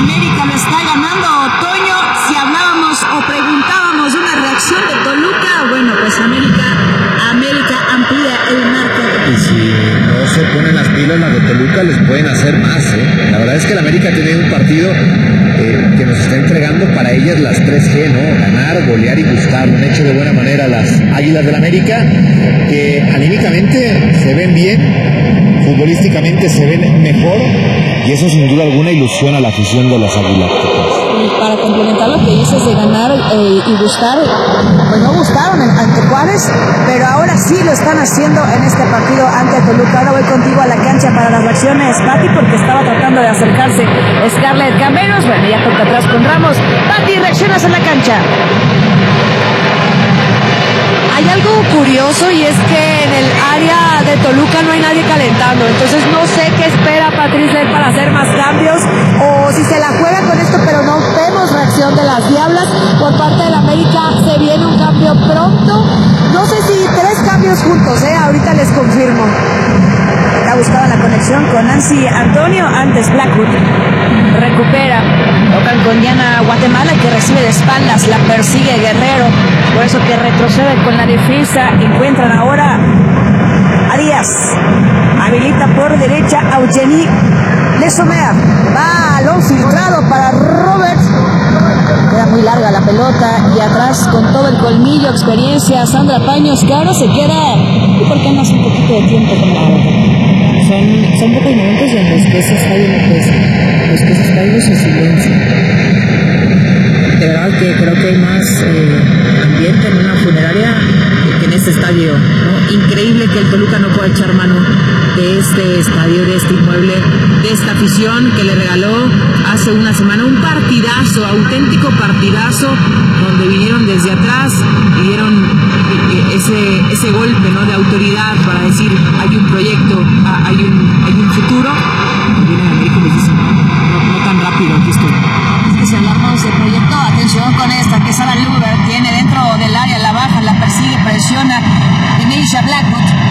América lo está ganando. Toño, si hablábamos o preguntábamos una reacción de Toluca, bueno, pues América amplía el marcador. Y si no se ponen las pilas, las de Toluca les pueden hacer más, ¿eh? La verdad es que la América tiene un partido que nos está entregando para ellas las 3G, ¿no? Ganar, golear y gustar. Lo han hecho de buena manera las Águilas del América, que anímicamente se ven bien, futbolísticamente se ven mejor, y eso sin duda alguna ilusiona a la afición de las Águilas. Para complementar lo que dices de ganar y gustar, pues no gustaron ante Juárez, pero ahora sí lo están haciendo en este partido ante Toluca. Ahora voy contigo a la cancha para las reacciones, Pati, porque estaba tratando de acercarse Scarlett Camberos. Bueno, ya toca atrás con Ramos. Pati, reaccionas en la cancha. Hay algo curioso y es que en el área de Toluca no hay nadie calentando, entonces no sé qué espera Patrice Ler para hacer más cambios o si se la juega con esto, pero no vemos reacción de las Diablas. Por parte del América se viene un cambio pronto, no sé si 3 cambios juntos, ahorita les confirmo. Acá buscaba la conexión con Nancy Antonio, antes Blackwood recupera, tocan con Diana Guatemala, que recibe de espaldas, la persigue Guerrero, por eso que retrocede con la defensa. Encuentran ahora a Díaz, habilita por derecha a Eugenie Lesomer, balón filtrado para Roberts, queda muy larga la pelota, y atrás con todo el colmillo, experiencia, Sandra Paños, que ahora se queda, ¿y por qué no hace un poquito de tiempo con la otra? Son pocos momentos en los que ese estadio no pesa, en los que ese estadio se silencia. De verdad que creo que hay más ambiente en una funeraria que en este estadio, ¿no? Increíble que el Toluca no pueda echar mano de este estadio, de este inmueble, de esta afición que le regaló hace una semana un partidazo, auténtico partidazo, donde vinieron desde atrás y dieron ese golpe, ¿no?, de autoridad para decir hay un proyecto, hay